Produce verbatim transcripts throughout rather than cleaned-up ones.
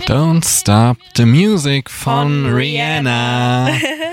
Don't Stop the Music von, von Rihanna.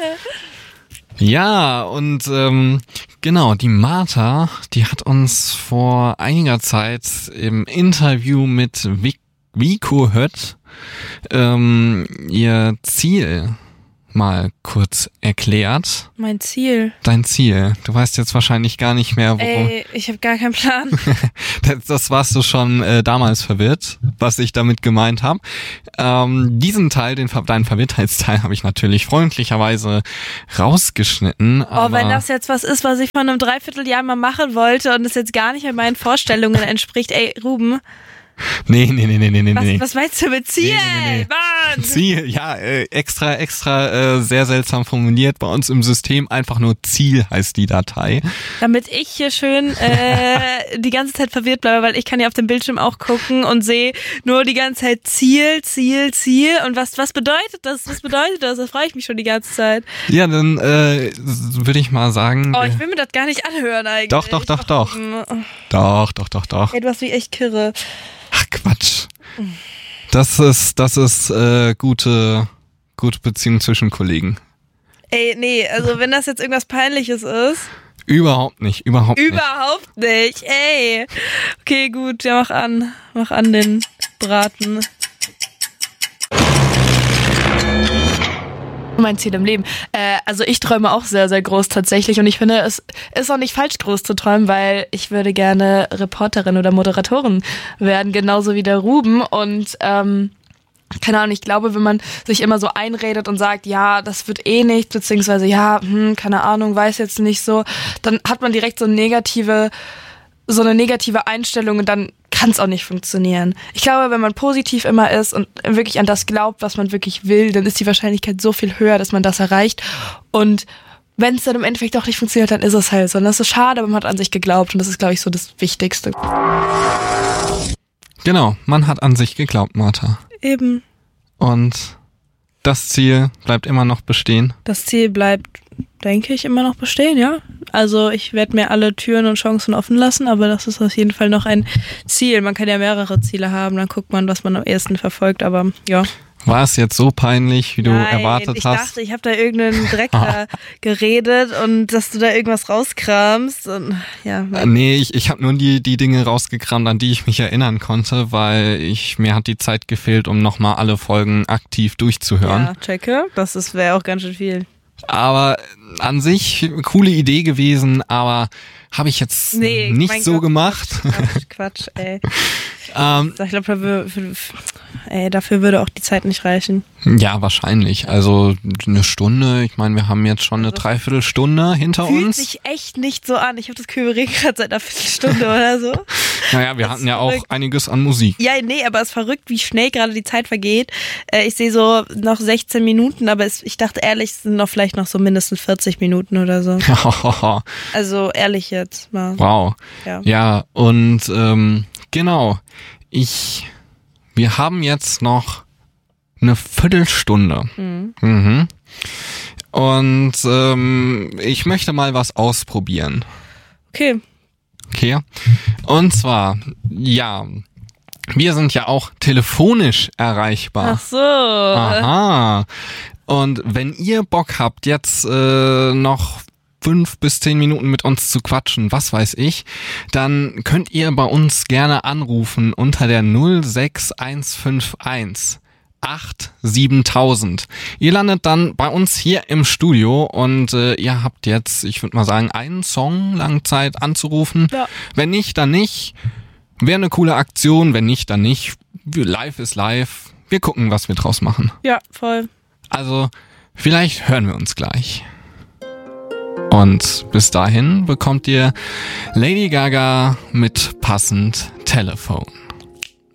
Ja, und ähm, genau, die Martha, die hat uns vor einiger Zeit im Interview mit Vico Hött ähm, ihr Ziel mal kurz erklärt. Mein Ziel? Dein Ziel. Du weißt jetzt wahrscheinlich gar nicht mehr, worum... Ey, ich habe gar keinen Plan. das, das warst du schon äh, damals verwirrt, was ich damit gemeint habe. Ähm, diesen Teil, den deinen Verwirrtheitsteil, habe ich natürlich freundlicherweise rausgeschnitten. Oh, wenn das jetzt was ist, was ich vor einem Dreivierteljahr mal machen wollte und es jetzt gar nicht mehr meinen Vorstellungen entspricht. Ey, Ruben... Nee, nee, nee, nee, nee, was, nee. Was meinst du mit Ziel? Nee, nee, nee. Mann! Ziel, ja, äh, extra, extra äh, sehr seltsam formuliert. Bei uns im System einfach nur Ziel heißt die Datei. Damit ich hier schön äh, die ganze Zeit verwirrt bleibe, weil ich kann ja auf dem Bildschirm auch gucken und sehe nur die ganze Zeit Ziel, Ziel, Ziel. Und was, was bedeutet das? Was bedeutet das? Das frage ich mich schon die ganze Zeit. Ja, dann äh, würde ich mal sagen... Oh, ich will mir das gar nicht anhören eigentlich. Doch, doch, doch, doch. Doch, doch, doch, doch. Ey, du hast mich echt kirre. Ach, Quatsch. Das ist, das ist äh, gute, gute Beziehung zwischen Kollegen. Ey, nee, also wenn das jetzt irgendwas Peinliches ist. Überhaupt nicht, überhaupt nicht. Überhaupt nicht, ey. Okay, gut, ja, mach an. Mach an den Braten. Mein Ziel im Leben. Äh, also ich träume auch sehr, sehr groß tatsächlich und ich finde, es ist auch nicht falsch, groß zu träumen, weil ich würde gerne Reporterin oder Moderatorin werden, genauso wie der Ruben und ähm, keine Ahnung, ich glaube, wenn man sich immer so einredet und sagt, ja, das wird eh nicht, beziehungsweise ja, hm, keine Ahnung, weiß jetzt nicht so, dann hat man direkt so negative, so eine negative Einstellung und dann kann es auch nicht funktionieren. Ich glaube, wenn man positiv immer ist und wirklich an das glaubt, was man wirklich will, dann ist die Wahrscheinlichkeit so viel höher, dass man das erreicht. Und wenn es dann im Endeffekt doch nicht funktioniert, dann ist es halt so. Und das ist schade, aber man hat an sich geglaubt und das ist, glaube ich, so das Wichtigste. Genau, man hat an sich geglaubt, Martha. Eben. Und das Ziel bleibt immer noch bestehen? Das Ziel bleibt, denke ich, immer noch bestehen, ja. Also ich werde mir alle Türen und Chancen offen lassen, aber das ist auf jeden Fall noch ein Ziel. Man kann ja mehrere Ziele haben, dann guckt man, was man am ehesten verfolgt, aber ja. War es jetzt so peinlich, wie du Nein, erwartet ich hast? Ich dachte, ich habe da irgendeinen Dreck da geredet und dass du da irgendwas rauskramst. Und, ja. Äh, nee, ich, ich habe nur die, die Dinge rausgekramt, an die ich mich erinnern konnte, weil ich mir hat die Zeit gefehlt, um nochmal alle Folgen aktiv durchzuhören. Ja, checke. Das wäre auch ganz schön viel. Aber an sich coole Idee gewesen, aber habe ich jetzt nee, nicht so Gott, gemacht. Quatsch, Quatsch, ey. ähm, ich glaube, ey, dafür würde auch die Zeit nicht reichen. Ja, wahrscheinlich. Also eine Stunde, ich meine, wir haben jetzt schon eine Dreiviertelstunde hinter fühlt uns. Fühlt sich echt nicht so an. Ich habe das Gefühl, wir reden gerade seit einer Viertelstunde oder so. Naja, wir das hatten ja verrückt. Auch einiges an Musik. Ja, nee, aber es ist verrückt, wie schnell gerade die Zeit vergeht. Äh, ich sehe so noch sechzehn Minuten, aber es, ich dachte ehrlich, es sind noch vielleicht noch so mindestens vierzig Minuten oder so. Also ehrlich jetzt mal. Wow. Ja, ja und ähm, genau, ich, wir haben jetzt noch eine Viertelstunde. Mhm. Mhm. Und ähm, ich möchte mal was ausprobieren. Okay. Okay. Und zwar, ja, wir sind ja auch telefonisch erreichbar. Ach so. Aha. Und wenn ihr Bock habt, jetzt äh, noch fünf bis zehn Minuten mit uns zu quatschen, was weiß ich, dann könnt ihr bei uns gerne anrufen unter der null sechs eins fünf eins acht siebentausend. Ihr landet dann bei uns hier im Studio und äh, ihr habt jetzt, ich würde mal sagen, einen Song lang Zeit anzurufen. Ja. Wenn nicht, dann nicht. Wäre eine coole Aktion, wenn nicht, dann nicht. Live ist live. Wir gucken, was wir draus machen. Ja, voll. Also, vielleicht hören wir uns gleich. Und bis dahin bekommt ihr Lady Gaga mit passend Telefon.